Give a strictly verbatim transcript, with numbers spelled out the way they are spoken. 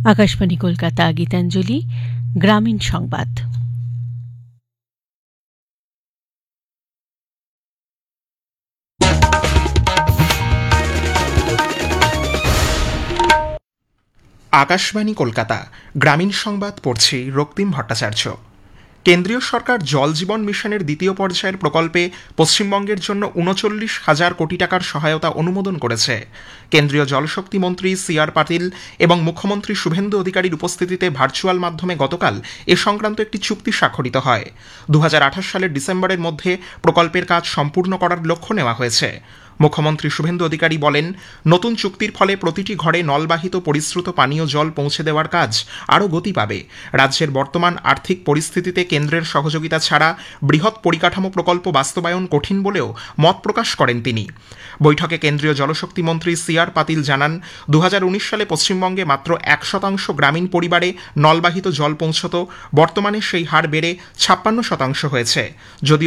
আকাশবাণী কলকাতা, গীতাঞ্জলি, গ্রামীণ সংবাদ। আকাশবাণী কলকাতা, গ্রামীণ সংবাদ পড়ছি রক্তিম ভট্টাচার্য। কেন্দ্রীয় সরকার জল জীবন মিশনের দ্বিতীয় পর্যায়ের প্রকল্পে পশ্চিমবঙ্গের জন্য উনচল্লিশ হাজার কোটি টাকার সহায়তা অনুমোদন করেছে। কেন্দ্রীয় জলশক্তি মন্ত্রী সি আর পাটিল এবং মুখ্যমন্ত্রী শুভেন্দু অধিকারীর উপস্থিতিতে ভার্চুয়াল মাধ্যমে গতকাল এ সংক্রান্ত একটি চুক্তি স্বাক্ষরিত হয়। দু হাজার আঠাশ সালের ডিসেম্বরের মধ্যে প্রকল্পের কাজ সম্পূর্ণ করার লক্ষ্য নেওয়া হয়েছে। মুখ্যমন্ত্রী শুভেন্দু অধিকারী বলেন, নতুন চুক্তির ফলে প্রতিটি ঘরে নলবাহিত পরিশ্রুত পানীয় জল পৌঁছে দেওয়ার কাজ আরও গতি পাবে। রাজ্যের বর্তমান আর্থিক পরিস্থিতিতে কেন্দ্রের সহযোগিতা ছাড়া বৃহৎ পরিকাঠামো প্রকল্প বাস্তবায়ন কঠিন বলেও মত প্রকাশ করেন তিনি। বৈঠকে কেন্দ্রীয় জলশক্তি মন্ত্রী সি আর পাটিল জানান, দু হাজার উনিশ সালে পশ্চিমবঙ্গে মাত্র এক শতাংশ গ্রামীণ পরিবারে নলবাহিত জল পৌঁছত, বর্তমানে সেই হার বেড়ে ছাপ্পান্ন শতাংশ হয়েছে। যদিও